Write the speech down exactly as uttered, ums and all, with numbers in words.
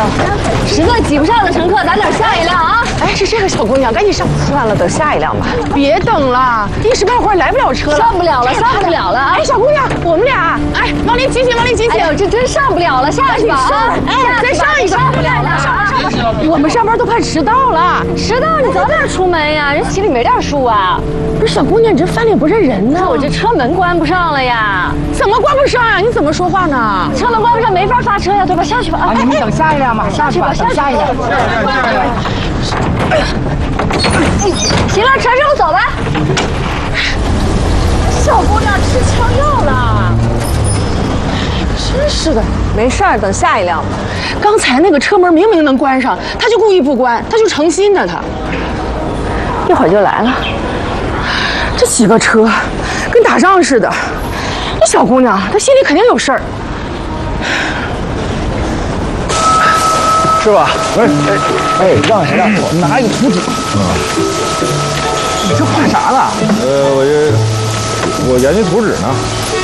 呦，实在挤不上的乘客，咱等下一辆啊！ 哎，是这个小姑娘，赶紧上。 算了，等下一辆吧。 别等了，一时半会儿来不了车了。 上不了了，上不了了啊！ 哎，小姑娘，我们俩，哎，往里挤挤，往里挤挤。 哎呦，这真上不了了，下去吧啊！ 哎，再上一个， 上不了了啊！ 我们上班都快迟到了。 迟到你早点出门呀，人心里没点数啊！ 不是小姑娘，你这翻脸不认人呢。 我这车门关不上了呀。 怎么关不上啊？你怎么说话呢？ 车门关不上，没法发车呀，对吧？下去吧啊！ 你们等下一辆吧， 下去吧， 等下一辆。 行了，船上走吧。 小姑娘吃枪药了，真是的。 没事儿，等下一辆吧。 刚才那个车门明明能关上，他就故意不关，他就诚心的他。 一会儿就来了。 这几个车，跟打仗似的。这小姑娘，她心里肯定有事儿。 是吧？哎哎哎，让谁让？我拿一个图纸。嗯。你这画啥呢？呃，我这我研究图纸呢。